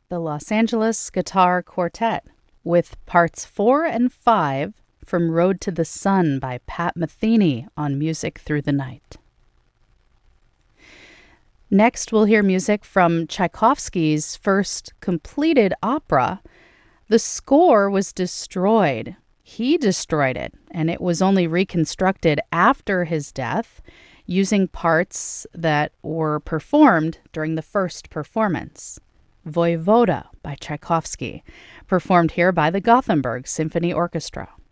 the Los Angeles Guitar Quartet, with parts 4 and 5 from Road to the Sun by Pat Metheny on Music Through the Night. Next, we'll hear music from Tchaikovsky's first completed opera. The score was destroyed. He destroyed it, and it was only reconstructed after his death using parts that were performed during the first performance. Voivoda by Tchaikovsky, performed here by the Gothenburg Symphony Orchestra.